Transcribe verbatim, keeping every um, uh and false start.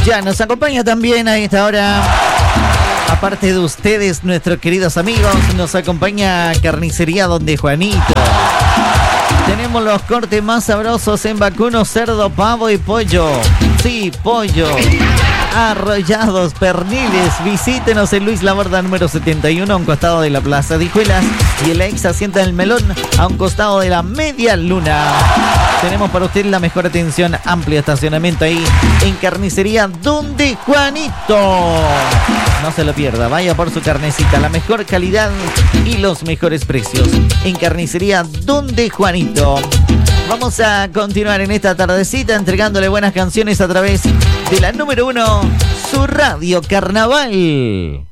Ya nos acompaña también a esta hora, aparte de ustedes, nuestros queridos amigos, nos acompaña Carnicería Donde Juanito. Tenemos los cortes más sabrosos en vacuno, cerdo, pavo y pollo. Sí, pollo. Arrollados, perniles. Visítenos en Luis Laborda número setenta y uno, a un costado de la Plaza de Hijuelas, y en la ex Hacienda del Melón, a un costado de la Media Luna. Tenemos para usted la mejor atención, amplio estacionamiento ahí en Carnicería Donde Juanito. No se lo pierda, vaya por su carnecita, la mejor calidad y los mejores precios en Carnicería Donde Juanito. Vamos a continuar en esta tardecita entregándole buenas canciones a través de la número uno, su Radio Carnaval.